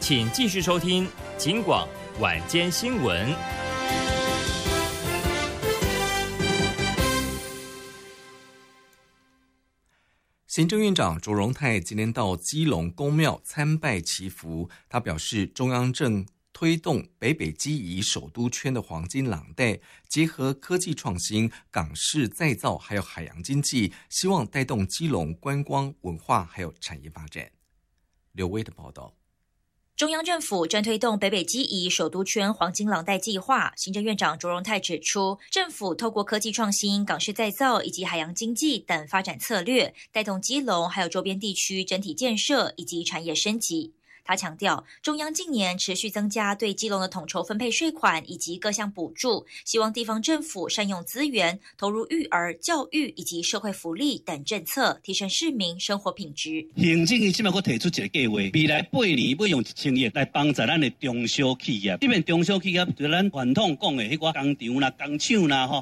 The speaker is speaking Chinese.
请继续收听警广晚间新闻。 行政院长卓荣泰今天到基隆公庙参拜祈福，他表示中央正推动北北基宜首都圈的黄金廊带，结合科技创新、港式再造还有海洋经济，希望带动基隆观光、文化还有产业发展。刘威的报道。 中央政府正推动北北基宜首都圈黄金廊带计划。行政院长卓荣泰指出，政府透过科技创新、港式再造以及海洋经济等发展策略，带动基隆还有周边地区整体建设以及产业升级。他强调，中央近年持续增加对基隆的统筹分配税款以及各项补助，希望地方政府善用资源，投入育儿、教育以及社会福利等政策，提升市民生活品质。 行政院现在还提出一个计划，未来8年要用1000亿来帮助咱的中小企业。这边中小企业就咱传统讲的迄个工厂啦、工厂啦、